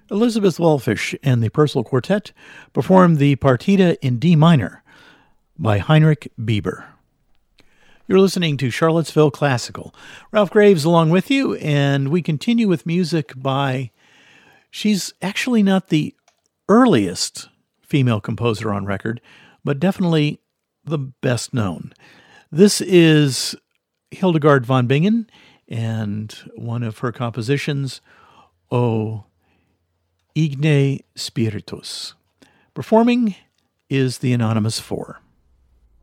Elizabeth Wallfisch and the Purcell Quartet performed the Partita in D minor by Heinrich Bieber. You're listening to Charlottesville Classical. Ralph Graves along with you, and we continue with music by, she's actually not the earliest female composer on record, but definitely the best known. This is Hildegard von Bingen, and one of her compositions, O Igne Spiritus. Performing is the Anonymous Four.